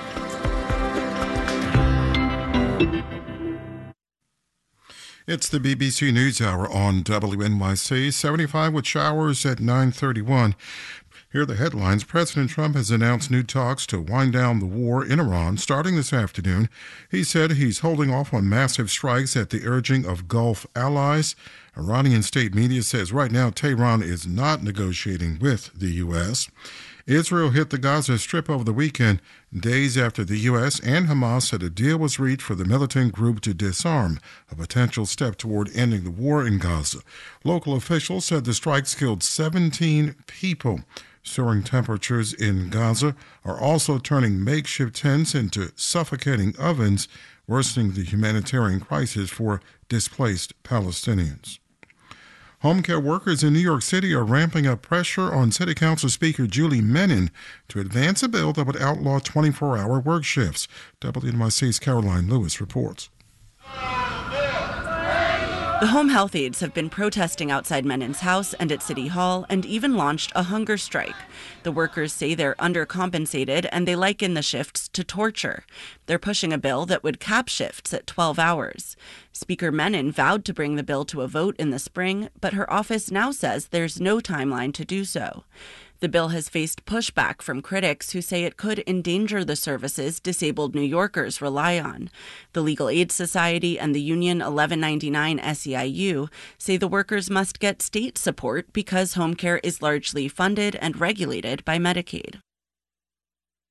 It's the B B C News Hour on W N Y C, seventy-five with showers at nine thirty-one. Here are the headlines. President Trump has announced new talks to wind down the war in Iran starting this afternoon. He said he's holding off on massive strikes at the urging of Gulf allies. Iranian state media says right now Tehran is not negotiating with the U S. Israel hit the Gaza Strip over the weekend, days after the U S and Hamas said a deal was reached for the militant group to disarm, a potential step toward ending the war in Gaza. Local officials said the strikes killed seventeen people. Soaring temperatures in Gaza are also turning makeshift tents into suffocating ovens, worsening the humanitarian crisis for displaced Palestinians. Home care workers in New York City are ramping up pressure on City Council Speaker Julie Menin to advance a bill that would outlaw twenty-four hour work shifts. W N Y C's Caroline Lewis reports. The home health aides have been protesting outside Menin's house and at City Hall and even launched a hunger strike. The workers say they're undercompensated and they liken the shifts to torture. They're pushing a bill that would cap shifts at twelve hours. Speaker Menin vowed to bring the bill to a vote in the spring, but her office now says there's no timeline to do so. The bill has faced pushback from critics who say it could endanger the services disabled New Yorkers rely on. The Legal Aid Society and the union eleven ninety-nine S E I U say the workers must get state support because home care is largely funded and regulated by Medicaid.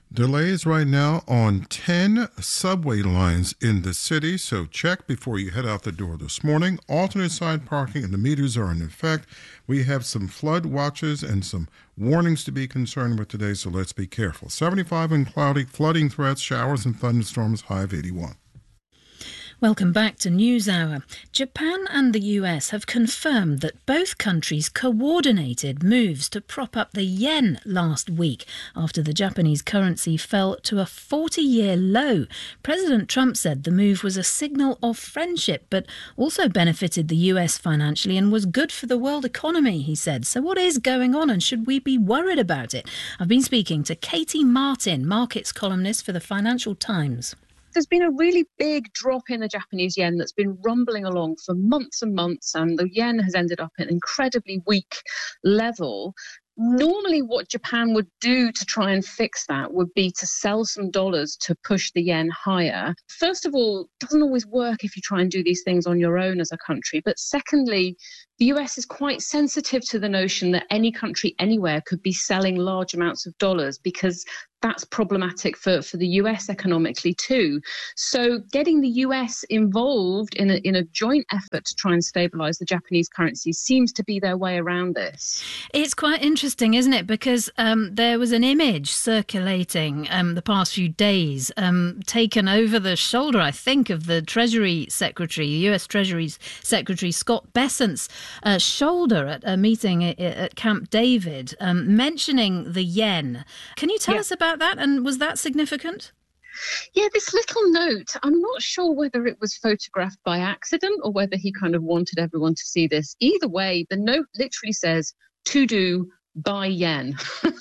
Delays right now on ten subway lines in the city, so check before you head out the door this morning. Alternate side parking and the meters are in effect. We have some flood watches and some warnings to be concerned with today, so let's be careful. seventy-five and cloudy, flooding threats, showers and thunderstorms, high of eighty-one. Welcome back to NewsHour. Japan and the U S have confirmed that both countries coordinated moves to prop up the yen last week after the Japanese currency fell to a forty-year low. President Trump said the move was a signal of friendship, but also benefited the U S financially and was good for the world economy, he said. So what is going on, and should we be worried about it? I've been speaking to Katie Martin, markets columnist for the Financial Times. There's been a really big drop in the Japanese yen that's been rumbling along for months and months, and the yen has ended up at an incredibly weak level. Normally what Japan would do to try and fix that would be to sell some dollars to push the yen higher. First of all, it doesn't always work if you try and do these things on your own as a country. But secondly, the U S is quite sensitive to the notion that any country anywhere could be selling large amounts of dollars, because that's problematic for, for the U S economically too. So getting the U S involved in a, in a joint effort to try and stabilise the Japanese currency seems to be their way around this. It's quite interesting, isn't it? Because um, there was an image circulating um, the past few days, um, taken over the shoulder, I think, of the Treasury Secretary, U S Treasury Secretary Scott Bessent's uh, shoulder at a meeting at, at Camp David, um, mentioning the yen. Can you tell yeah. us about that, and was that significant? Yeah, this little note, I'm not sure whether it was photographed by accident or whether he kind of wanted everyone to see this. Either way, the note literally says, to do, buy yen.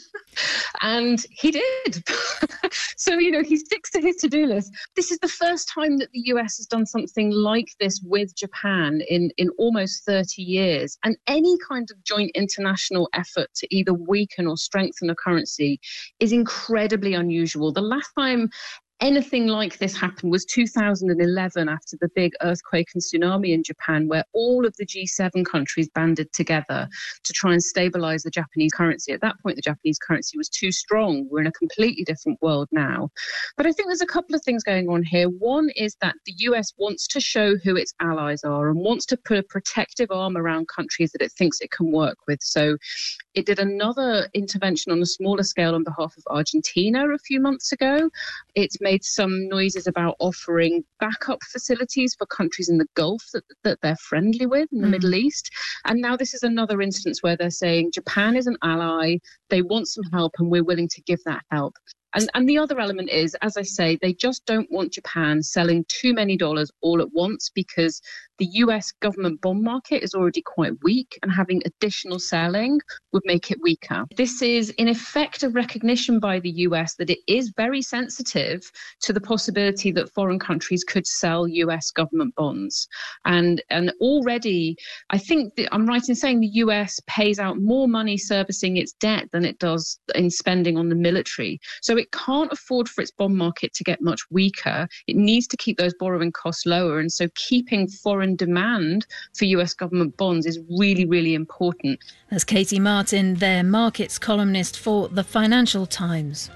And he did. So, you know, he sticks to his to-do list. This is the first time that the U S has done something like this with Japan in, in almost thirty years. And any kind of joint international effort to either weaken or strengthen a currency is incredibly unusual. The last time anything like this happened was two thousand eleven, after the big earthquake and tsunami in Japan, where all of the G seven countries banded together to try and stabilize the Japanese currency. At that point, the Japanese currency was too strong. We're in a completely different world now. But I think there's a couple of things going on here. One is that the U S wants to show who its allies are and wants to put a protective arm around countries that it thinks it can work with. So it did another intervention on a smaller scale on behalf of Argentina a few months ago. It's made made some noises about offering backup facilities for countries in the Gulf that, that they're friendly with in the mm. Middle East. And now this is another instance where they're saying Japan is an ally, they want some help, and we're willing to give that help. And, and the other element is, as I say, they just don't want Japan selling too many dollars all at once, because the U S government bond market is already quite weak, and having additional selling would make it weaker. This is, in effect, a recognition by the U S that it is very sensitive to the possibility that foreign countries could sell U S government bonds. And, and already, I think that I'm right in saying the U S pays out more money servicing its debt than it does in spending on the military. So it can't afford for its bond market to get much weaker. It needs to keep those borrowing costs lower. And so keeping foreign demand for U S government bonds is really, really important. That's Katie Martin, their markets columnist for the Financial Times.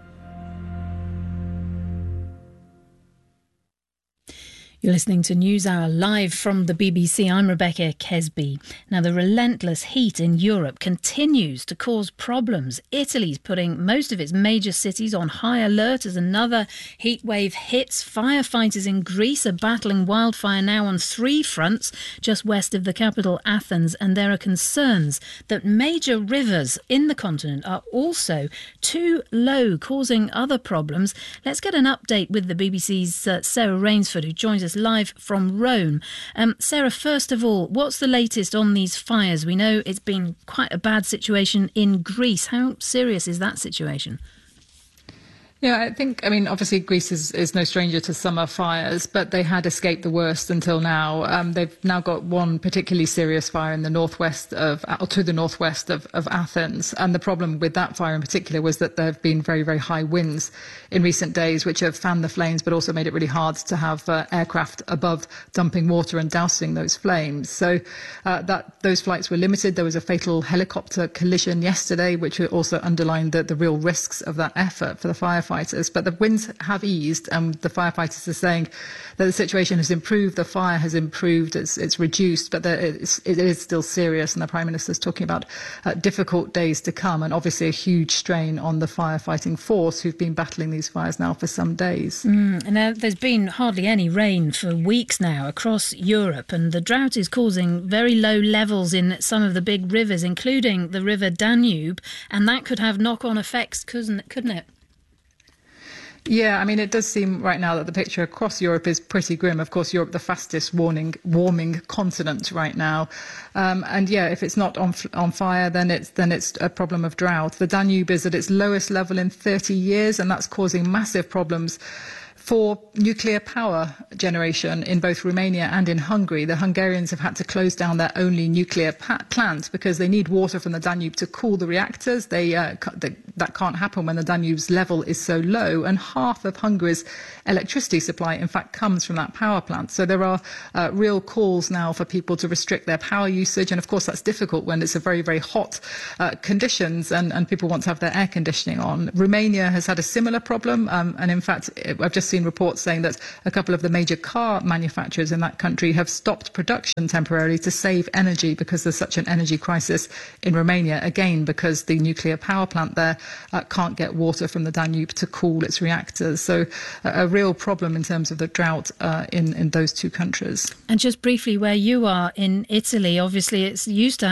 You're listening to NewsHour live from the B B C. I'm Rebecca Kesby. Now, the relentless heat in Europe continues to cause problems. Italy's putting most of its major cities on high alert as another heat wave hits. Firefighters in Greece are battling wildfire now on three fronts just west of the capital, Athens, and there are concerns that major rivers in the continent are also too low, causing other problems. Let's get an update with the B B C's uh, Sarah Rainsford, who joins us live from Rome. Um, Sarah, first of all, what's the latest on these fires? We know it's been quite a bad situation in Greece. How serious is that situation? Yeah, I think, I mean, obviously Greece is, is no stranger to summer fires, but they had escaped the worst until now. Um, they've now got one particularly serious fire in the northwest of, or to the northwest of, of Athens. And the problem with that fire in particular was that there have been very, very high winds in recent days, which have fanned the flames, but also made it really hard to have uh, aircraft above dumping water and dousing those flames. So uh, that those flights were limited. There was a fatal helicopter collision yesterday, which also underlined the, the real risks of that effort for the firefighters. firefighters. But the winds have eased, and the firefighters are saying that the situation has improved, the fire has improved, it's, it's reduced, but there, it's, it is still serious. And the Prime Minister is talking about uh, difficult days to come, and obviously a huge strain on the firefighting force who've been battling these fires now for some days. Mm, and uh, there's been hardly any rain for weeks now across Europe, and the drought is causing very low levels in some of the big rivers, including the River Danube, and that could have knock-on effects, couldn't, couldn't it? Yeah, I mean, it does seem right now that the picture across Europe is pretty grim. Of course, Europe, the fastest warming, warming continent right now. Um, and yeah, if it's not on on fire, then it's then it's a problem of drought. The Danube is at its lowest level in thirty years, and that's causing massive problems for nuclear power generation in both Romania and in Hungary. The Hungarians have had to close down their only nuclear pa- plant because they need water from the Danube to cool the reactors. They, uh, they, that can't happen when the Danube's level is so low. And half of Hungary's electricity supply, in fact, comes from that power plant. So there are uh, real calls now for people to restrict their power usage. And of course, that's difficult when it's a very, very hot uh, conditions and, and people want to have their air conditioning on. Romania has had a similar problem. Um, and in fact, I've just seen reports saying that a couple of the major car manufacturers in that country have stopped production temporarily to save energy because there's such an energy crisis in Romania, again because the nuclear power plant there uh, can't get water from the Danube to cool its reactors. So uh, a real problem in terms of the drought uh, in, in those two countries. And just briefly, where you are in Italy, obviously it's used to